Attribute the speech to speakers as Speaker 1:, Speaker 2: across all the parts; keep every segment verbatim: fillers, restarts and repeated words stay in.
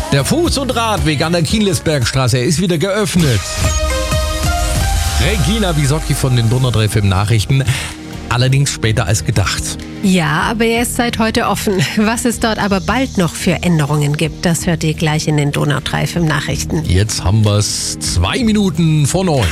Speaker 1: Der Fuß- und Radweg an der Kienlesbergstraße ist wieder geöffnet. Regina Bisocchi von den Donau drei F M Nachrichten. Allerdings später als gedacht.
Speaker 2: Ja, aber er ist seit heute offen. Was es dort aber bald noch für Änderungen gibt, das hört ihr gleich in den Donau drei F M Nachrichten.
Speaker 1: Jetzt haben wir es zwei Minuten vor neun.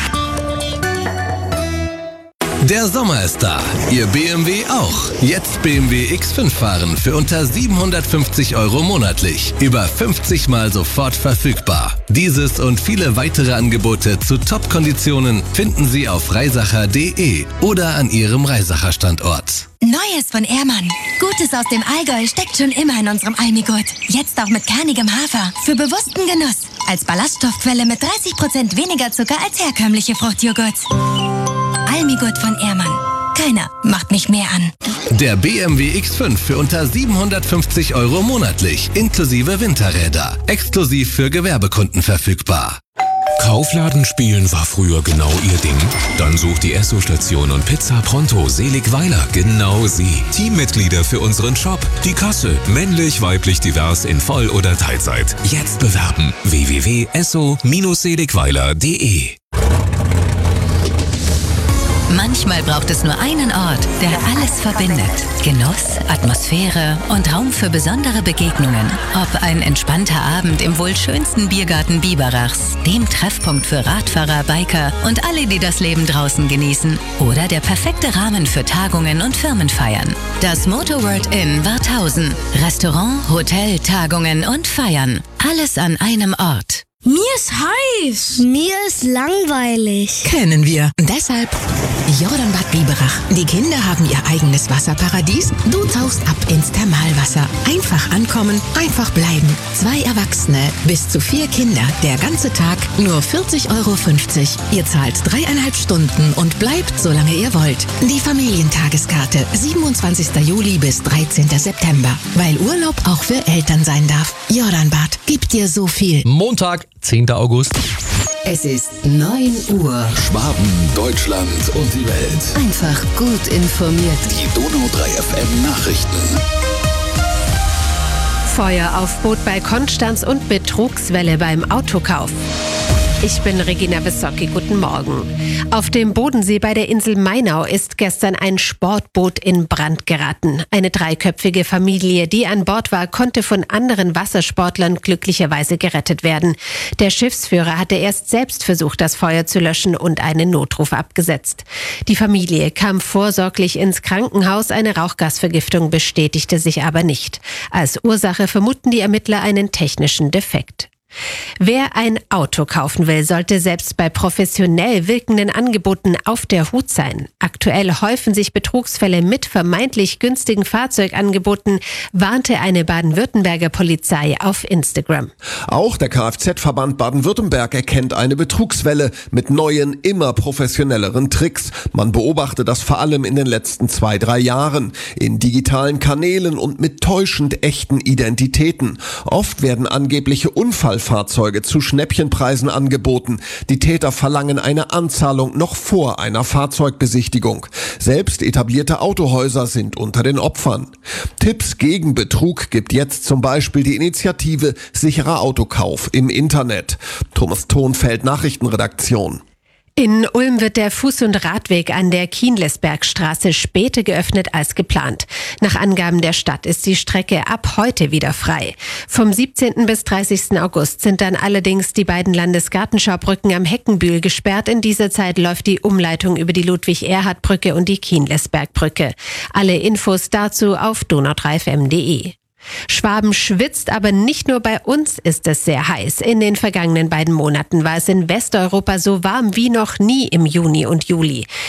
Speaker 3: Der Sommer ist da. Ihr B M W auch. Jetzt B M W X fünf fahren für unter siebenhundertfünfzig Euro monatlich. Über fünfzig Mal sofort verfügbar. Dieses und viele weitere Angebote zu Top-Konditionen finden Sie auf reisacher punkt de oder an Ihrem Reisacher Standort.
Speaker 4: Neues von Ehrmann. Gutes aus dem Allgäu steckt schon immer in unserem Almigurt. Jetzt auch mit kernigem Hafer. Für bewussten Genuss. Als Ballaststoffquelle mit dreißig Prozent weniger Zucker als herkömmliche Fruchtjoghurt. Almigurt von Ehrmann. Keiner macht mich mehr an.
Speaker 3: Der B M W X fünf für unter siebenhundertfünfzig Euro monatlich, inklusive Winterräder. Exklusiv für Gewerbekunden verfügbar.
Speaker 5: Kaufladen spielen war früher genau ihr Ding? Dann sucht die Esso-Station und Pizza Pronto Seligweiler genau Sie. Teammitglieder für unseren Shop. Die Kasse. Männlich, weiblich, divers in Voll- oder Teilzeit. Jetzt bewerben. w w w punkt esso Bindestrich seligweiler punkt de.
Speaker 6: Manchmal braucht es nur einen Ort, der alles verbindet. Genuss, Atmosphäre und Raum für besondere Begegnungen. Ob ein entspannter Abend im wohl schönsten Biergarten Biberachs, dem Treffpunkt für Radfahrer, Biker und alle, die das Leben draußen genießen. Oder der perfekte Rahmen für Tagungen und Firmenfeiern. Das Motorworld Inn Warthausen. Restaurant, Hotel, Tagungen und Feiern. Alles an einem Ort.
Speaker 7: Mir ist heiß. Mir ist langweilig.
Speaker 8: Kennen wir. Deshalb Jordanbad Biberach. Die Kinder haben ihr eigenes Wasserparadies. Du tauchst ab ins Thermalwasser. Einfach ankommen, einfach bleiben. Zwei Erwachsene, bis zu vier Kinder. Der ganze Tag nur vierzig Euro fünfzig. Ihr zahlt dreieinhalb Stunden und bleibt, solange ihr wollt. Die Familientageskarte. siebenundzwanzigster Juli bis dreizehnter September. Weil Urlaub auch für Eltern sein darf. Jordanbad gibt dir so viel.
Speaker 1: Montag, zehnter August.
Speaker 6: Es ist neun Uhr.
Speaker 9: Schwaben, Deutschland und die Welt.
Speaker 6: Einfach gut informiert.
Speaker 9: Die Donau drei F M Nachrichten.
Speaker 2: Feueraufbot bei Konstanz und Betrugswelle beim Autokauf. Ich bin Regina Bisocchi, guten Morgen. Auf dem Bodensee bei der Insel Mainau ist gestern ein Sportboot in Brand geraten. Eine dreiköpfige Familie, die an Bord war, konnte von anderen Wassersportlern glücklicherweise gerettet werden. Der Schiffsführer hatte erst selbst versucht, das Feuer zu löschen und einen Notruf abgesetzt. Die Familie kam vorsorglich ins Krankenhaus, eine Rauchgasvergiftung bestätigte sich aber nicht. Als Ursache vermuten die Ermittler einen technischen Defekt. Wer ein Auto kaufen will, sollte selbst bei professionell wirkenden Angeboten auf der Hut sein. Aktuell häufen sich Betrugsfälle mit vermeintlich günstigen Fahrzeugangeboten, warnte eine Baden-Württemberger Polizei auf Instagram.
Speaker 10: Auch der Kfz-Verband Baden-Württemberg erkennt eine Betrugswelle mit neuen, immer professionelleren Tricks. Man beobachte das vor allem in den letzten zwei, drei Jahren. In digitalen Kanälen und mit täuschend echten Identitäten. Oft werden angebliche Unfallfahrzeuge Fahrzeuge zu Schnäppchenpreisen angeboten. Die Täter verlangen eine Anzahlung noch vor einer Fahrzeugbesichtigung. Selbst etablierte Autohäuser sind unter den Opfern. Tipps gegen Betrug gibt jetzt zum Beispiel die Initiative Sicherer Autokauf im Internet. Thomas Thonfeld, Nachrichtenredaktion.
Speaker 2: In Ulm wird der Fuß- und Radweg an der Kienlesbergstraße später geöffnet als geplant. Nach Angaben der Stadt ist die Strecke ab heute wieder frei. Vom siebzehnten bis dreißigsten August sind dann allerdings die beiden Landesgartenschaubrücken am Heckenbühl gesperrt. In dieser Zeit läuft die Umleitung über die Ludwig-Erhard-Brücke und die Kienlesberg-Brücke. Alle Infos dazu auf donau drei f m punkt de. Schwaben schwitzt, aber nicht nur bei uns ist es sehr heiß. In den vergangenen beiden Monaten war es in Westeuropa so warm wie noch nie im Juni und Juli.